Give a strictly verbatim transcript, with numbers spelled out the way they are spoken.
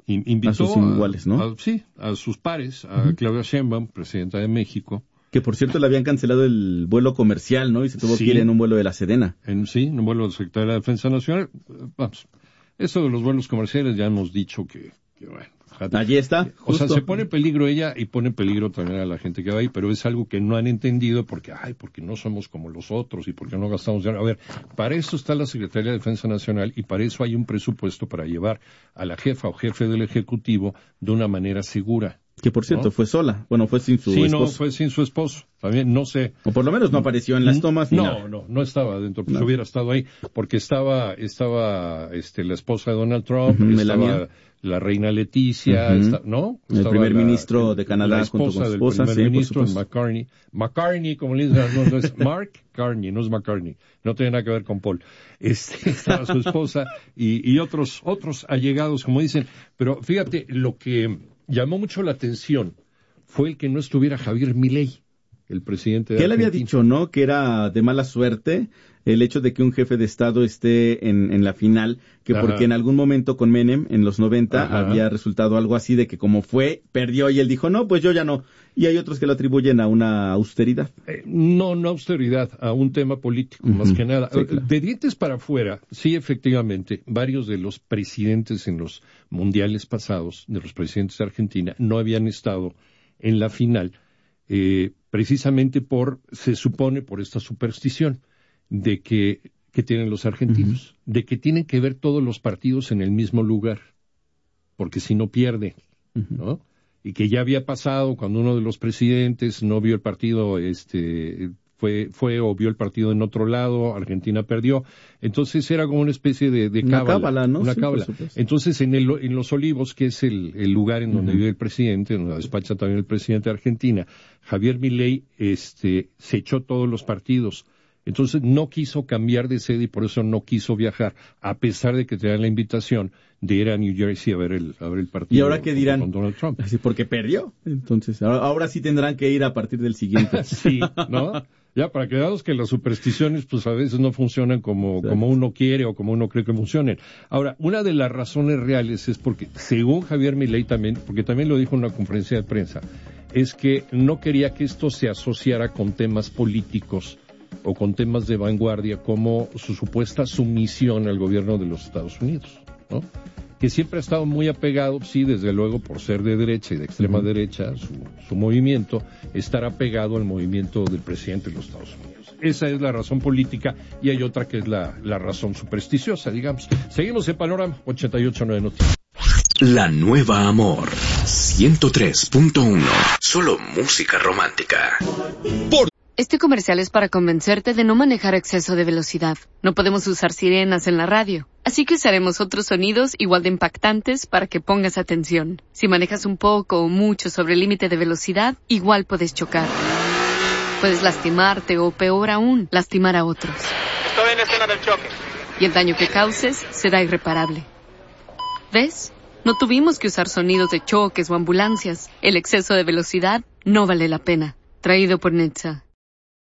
invitó a sus iguales, ¿no? A, sí, a sus pares, a uh-huh. Claudia Sheinbaum, presidenta de México. Que por cierto le habían cancelado el vuelo comercial, ¿no? Y se tuvo sí, que ir en un vuelo de la Sedena. En, sí, en un vuelo del Secretario de la Defensa Nacional. Vamos, eso de los vuelos comerciales ya hemos dicho que, que bueno. Allí está. O justo. sea, se pone en peligro ella y pone en peligro también a la gente que va ahí, pero es algo que no han entendido porque, ay, porque no somos como los otros y porque no gastamos dinero. A ver, para eso está la Secretaría de Defensa Nacional y para eso hay un presupuesto para llevar a la jefa o jefe del Ejecutivo de una manera segura. Que por cierto, ¿no? Fue sola. Bueno, fue sin su sí, esposo. Sí, no, fue sin su esposo. También, no sé. O por lo menos no apareció en las tomas. No, nada. no, no estaba dentro. Pues no. hubiera estado ahí. Porque estaba, estaba, este, la esposa de Donald Trump, uh-huh, estaba Melania. La reina Leticia, uh-huh. está, ¿no? El estaba primer la, ministro de Canadá la esposa junto con su del esposa, primer sí, ministro, McCartney. McCartney, como le dicen, no, no es Mark Carney, no es McCartney. No tiene nada que ver con Paul. Este, estaba su esposa y, y otros, otros allegados, como dicen. Pero fíjate, lo que llamó mucho la atención fue el que no estuviera Javier Milei, el presidente de que él Argentina. había dicho, ¿no?, que era de mala suerte el hecho de que un jefe de Estado esté en, en la final, que Ajá. porque en algún momento con Menem, en los noventa, Ajá. había resultado algo así de que como fue, perdió, y él dijo, no, pues yo ya no. Y hay otros que lo atribuyen a una austeridad. Eh, no, no austeridad, a un tema político, uh-huh. más que nada. Sí, claro. De dientes para afuera, sí, efectivamente, varios de los presidentes en los mundiales pasados, de los presidentes de Argentina, no habían estado en la final, eh, precisamente por, se supone, por esta superstición de que, que tienen los argentinos, uh-huh. de que tienen que ver todos los partidos en el mismo lugar, porque si no pierden, uh-huh. ¿no? Y que ya había pasado cuando uno de los presidentes no vio el partido, este, fue, fue o vio el partido en otro lado, Argentina perdió, entonces era como una especie de, de cábala. Una cábala, ¿no? Una sí, cábala. Entonces en el, en Los Olivos, que es el, el lugar en donde uh-huh. vive el presidente, donde despacha también el presidente de Argentina, Javier Milei, este, se echó todos los partidos. Entonces no quiso cambiar de sede y por eso no quiso viajar, a pesar de que tenía la invitación de ir a New Jersey a ver el, a ver el partido. ¿Y ahora qué dirán? Con Donald Trump. Así porque perdió. Entonces, ahora, ahora sí tendrán que ir a partir del siguiente. Sí, ¿no? Ya, para que veamos que las supersticiones, pues a veces no funcionan como, como uno quiere o como uno cree que funcionen. Ahora, una de las razones reales es porque, según Javier Milei también, porque también lo dijo en una conferencia de prensa, es que no quería que esto se asociara con temas políticos o con temas de vanguardia como su supuesta sumisión al gobierno de los Estados Unidos, ¿no? Que siempre ha estado muy apegado, sí, desde luego, por ser de derecha y de extrema uh-huh. derecha, su, su movimiento, estar apegado al movimiento del presidente de los Estados Unidos. Esa es la razón política y hay otra que es la, la razón supersticiosa, digamos. Seguimos en Panorama ochenta y ocho punto nueve Noticias. La Nueva Amor, ciento tres punto uno. Solo música romántica. Por Este comercial es para convencerte de no manejar a exceso de velocidad. No podemos usar sirenas en la radio, así que usaremos otros sonidos igual de impactantes para que pongas atención. Si manejas un poco o mucho sobre el límite de velocidad, igual puedes chocar. Puedes lastimarte o, peor aún, lastimar a otros. Estoy en escena del choque. Y el daño que causes será irreparable. ¿Ves? No tuvimos que usar sonidos de choques o ambulancias. El exceso de velocidad no vale la pena. Traído por Netza.